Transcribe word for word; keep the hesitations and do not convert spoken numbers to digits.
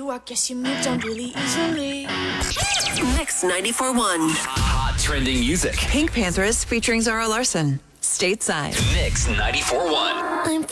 you, I guess you moved on really easily. Mix ninety-four point one. Hot trending music. Pink Panthers featuring Zara Larsson. Stateside. Mix ninety-four point one. I'm